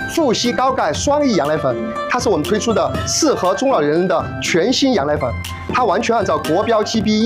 富硒高钙双益羊奶粉，它是我们推出的适合中老年人的全新羊奶粉，它完全按照国标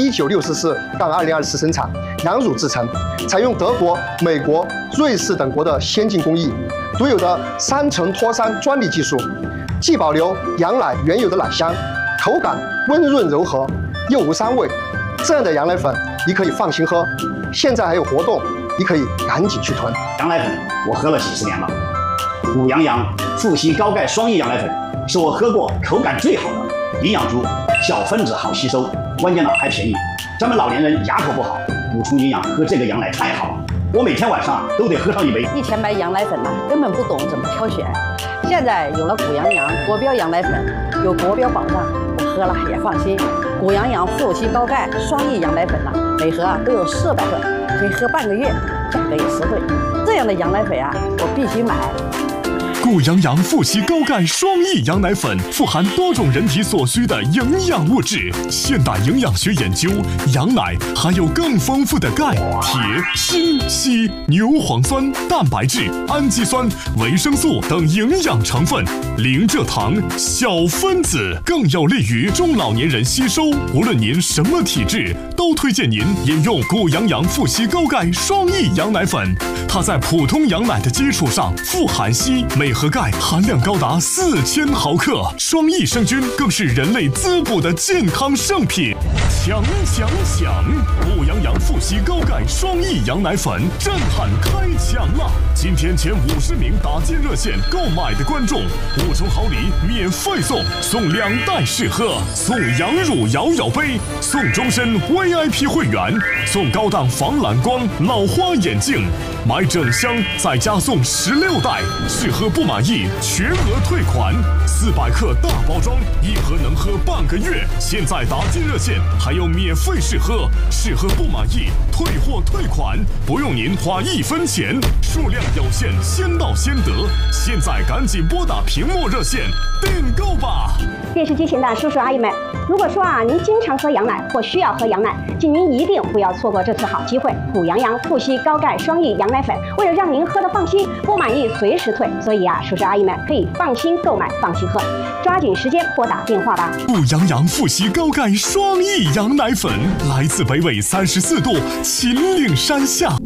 GB19644-2024生产，羊乳制成，采用德国、美国、瑞士等国的先进工艺，独有的3层脱酸专利技术，既保留羊奶原有的奶香，口感温润柔和，又无膻味。这样的羊奶粉你可以放心喝。现在还有活动，你可以赶紧去囤。 羊奶粉我喝了几10年了，谷羊羊富硒高钙双益羊奶粉是我喝过口感最好的，营养足，小分子好吸收，关键呢还便宜。咱们老年人牙口不好，补充营养喝这个羊奶太好了。我每天晚上都得喝上1杯。 以前买羊奶粉根本不懂怎么挑选，现在有了谷羊羊国标羊奶粉，有国标保障，我喝了也放心。谷羊羊富硒高钙双益羊奶粉每盒都有400克，可以喝半个月，价格也实惠。这样的羊奶粉我必须买。 谷羊羊富硒高钙双益羊奶粉富含多种人体所需的营养物质。现代营养学研究，羊奶含有更丰富的钙、铁、锌、硒、牛磺酸、蛋白质、氨基酸、维生素等营养成分，零蔗糖，小分子，更有利于中老年人吸收。无论您什么体质，都推荐您饮用谷羊羊富硒高钙双益羊奶粉。它在普通羊奶的基础上富含硒，镁和钙含量高达4000毫克，双益生菌更是人类滋补的健康圣品。抢！谷羊羊富硒高钙双益羊奶粉震撼开抢了！今天前50名打进热线购买的观众，5重好礼免费送2袋试喝，送羊乳摇摇杯，送终身 VIP 会员，送高档防蓝光老花眼镜，买整箱再加送16袋，试喝不满意全额退款，400克大包装，1盒能喝半个月。现在打进热线还有免费试喝，试喝不满意退货退款，不用您花1分钱，数量有限，先到先得。现在赶紧拨打屏幕热线订购吧！ 电视机前的叔叔阿姨们，如果说您经常喝羊奶或需要喝羊奶，请您一定不要错过这次好机会。谷羊羊富硒高钙双益羊奶粉，为了让您喝得放心，不满意随时退，所以叔叔阿姨们可以放心购买，放心喝，抓紧时间拨打电话吧。 谷羊羊富硒高钙双益羊奶粉来自北纬34度秦岭山下。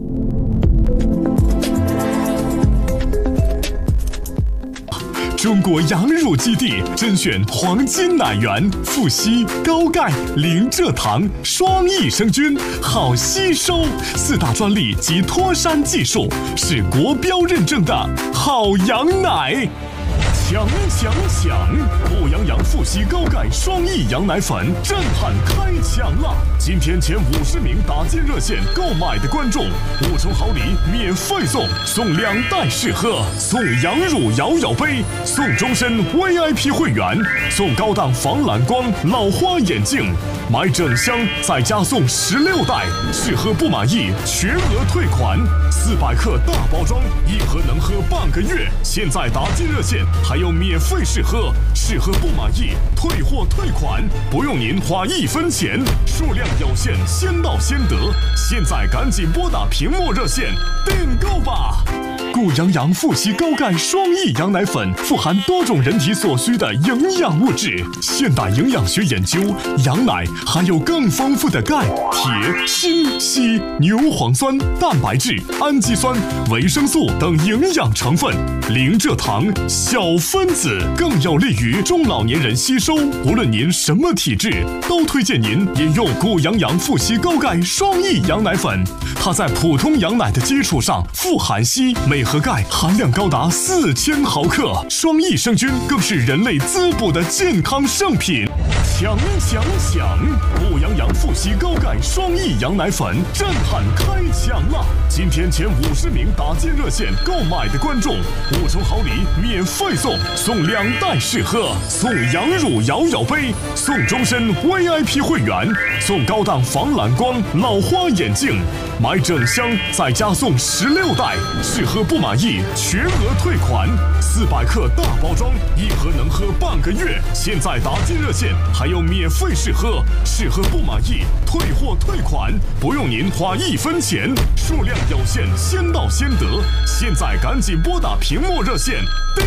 中国羊乳基地甄选黄金奶源，富硒、高钙、零蔗糖，双益生菌，好吸收，4大专利及脱山技术，是国标认证的好羊奶。抢！谷羊羊富硒高钙双益羊奶粉震撼开抢了！今天前50名打进热线购买的观众，5重好礼免费送2袋试喝，送羊乳摇摇杯，送终身 VIP 会员，送高档防蓝光老花眼镜，买整箱再加送16袋，试喝不满意全额退款，400克大包装，1盒能喝半个月。现在打进热线还有免费试喝，试喝不满意退货退款，不用您花1分钱，数量有限，先到先得。现在赶紧拨打屏幕热线订购吧！谷羊羊富硒高钙双益羊奶粉富含多种人体所需的营养物质。现代营养学研究，羊奶含有更丰富的钙、铁、锌、硒、牛磺酸、蛋白质、氨基酸、维生素等营养成分，零蔗糖，小分子，更有利于中老年人吸收。无论您什么体质，都推荐您饮用谷羊羊富硒高钙双益羊奶粉。它在普通羊奶的基础上富含硒、镁和钙含量高达4000毫克，双益生菌更是人类滋补的健康圣品。抢！谷羊羊富硒高钙双益羊奶粉震撼开抢了！今天前50名打进热线购买的观众，5重好礼免费送2袋试喝，送羊乳摇摇杯，送终身 VIP 会员，送高档防蓝光老花眼镜，买整箱再加送16袋，试喝不满意全额退款，400克大包装，1盒能喝半个月。现在打进热线还有免费试喝，试喝不满意退货退款，不用您花1分钱，数量有限，先到先得。现在赶紧拨打屏幕热线